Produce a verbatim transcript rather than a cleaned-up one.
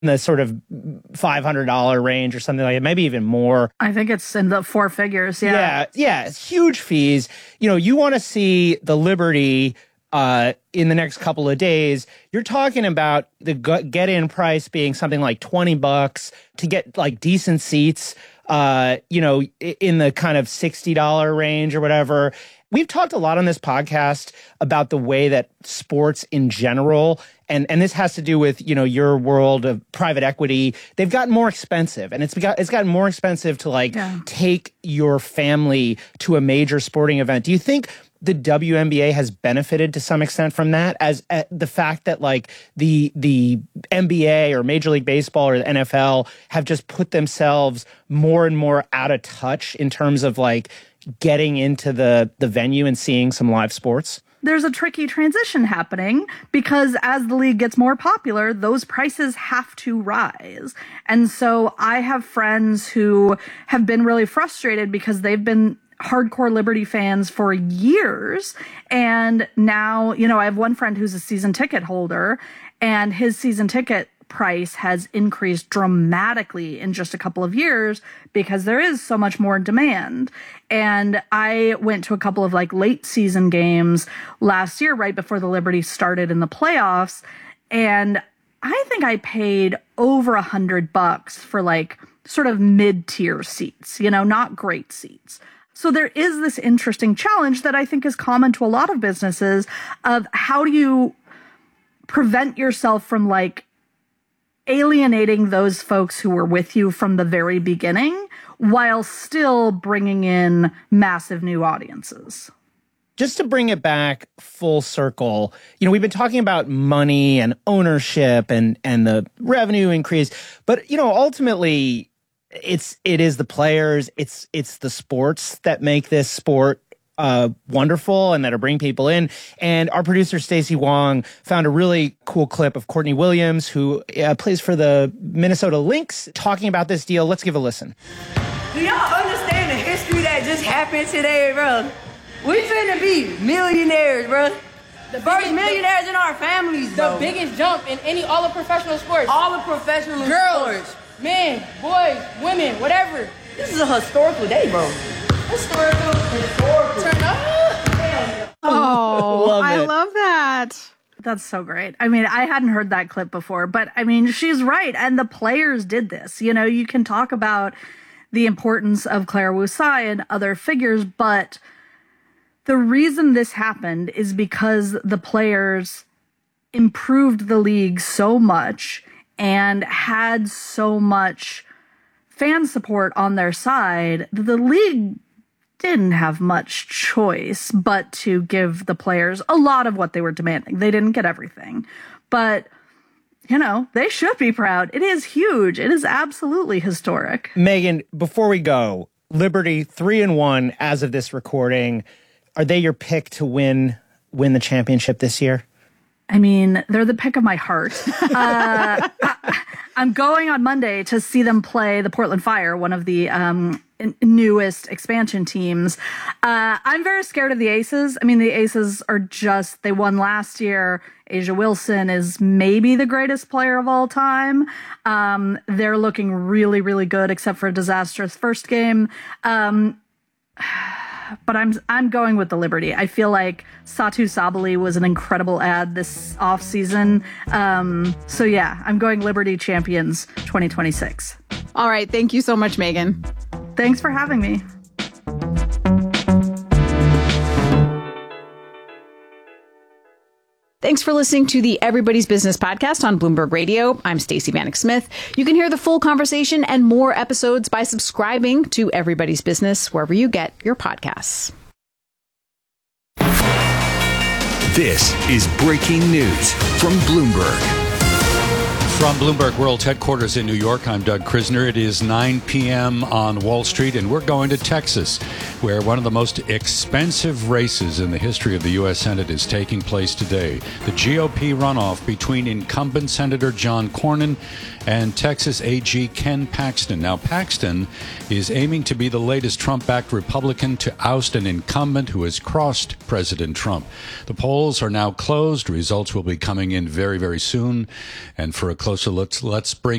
the sort of five hundred dollars range or something like that, maybe even more. I think it's in the four figures, yeah. Yeah, yeah, it's huge fees. You know, you want to see the Liberty uh, in the next couple of days. You're talking about the get-in price being something like twenty bucks to get like decent seats, uh, you know, in the kind of sixty dollars range or whatever. We've talked a lot on this podcast about the way that sports in general, and, and this has to do with, you know, your world of private equity, they've gotten more expensive. And it's got, it's gotten more expensive to like yeah. take your family to a major sporting event. Do you think the W N B A has benefited to some extent from that, as uh, the fact that like the the N B A or Major League Baseball or the N F L have just put themselves more and more out of touch in terms of like getting into the, the venue and seeing some live sports? There's a tricky transition happening because as the league gets more popular, those prices have to rise. And so I have friends who have been really frustrated because they've been hardcore Liberty fans for years. And now, you know, I have one friend who's a season ticket holder, and his season ticket price has increased dramatically in just a couple of years because there is so much more demand. And I went to a couple of like late season games last year, right before the Liberty started in the playoffs. And I think I paid over a hundred bucks for like sort of mid-tier seats, you know, not great seats. So there is this interesting challenge that I think is common to a lot of businesses of how do you prevent yourself from like alienating those folks who were with you from the very beginning while still bringing in massive new audiences. Just to bring it back full circle, you know, we've been talking about money and ownership and, and the revenue increase, but, you know, ultimately it's, it is the players, it's, it's the sports that make this sport Uh, wonderful and that are bringing people in. And our producer, Stacey Wong, found a really cool clip of Courtney Williams, who uh, plays for the Minnesota Lynx, talking about this deal. Let's give a listen. Do y'all understand the history that just happened today, bro? We finna be millionaires, bro. The first millionaires in our families, bro. The biggest jump in any all of professional sports. All of professional Girls, sports. men, boys, women, whatever. This is a historical day, bro. Historical, historical. Turn up. Oh, love I it. love that. That's so great. I mean, I hadn't heard that clip before, but I mean, she's right. And the players did this. You know, you can talk about the importance of Claire Wu Tsai and other figures, but the reason this happened is because the players improved the league so much and had so much fan support on their side that the league didn't have much choice but to give the players a lot of what they were demanding. They didn't get everything, but you know, they should be proud. It is huge. It is absolutely historic. Megan, before we go, Liberty three and one as of this recording. Are they your pick to win win the championship this year? I mean, they're the pick of my heart. Uh, I, I'm going on Monday to see them play the Portland Fire, one of the um, n- newest expansion teams. Uh, I'm very scared of the Aces. I mean, the Aces are just, they won last year. Asia Wilson is maybe the greatest player of all time. Um, they're looking really, really good, except for a disastrous first game. Um, But I'm I'm going with the Liberty. I feel like Satu Sabali was an incredible ad this offseason. Um, so yeah, I'm going Liberty champions twenty twenty-six. All right. Thank you so much, Megan. Thanks for having me. Thanks for listening to the Everybody's Business podcast on Bloomberg Radio. I'm Stacey Vanek Smith. You can hear the full conversation and more episodes by subscribing to Everybody's Business wherever you get your podcasts. This is breaking news from Bloomberg. From Bloomberg World Headquarters in New York, I'm Doug Krisner. It is nine p.m. on Wall Street, and we're going to Texas, where one of the most expensive races in the history of the U S. Senate is taking place today. The G O P runoff between incumbent Senator John Cornyn and Texas A G Ken Paxton. Now, Paxton is aiming to be the latest Trump-backed Republican to oust an incumbent who has crossed President Trump. The polls are now closed. Results will be coming in very, very soon. And for a closer look, let's bring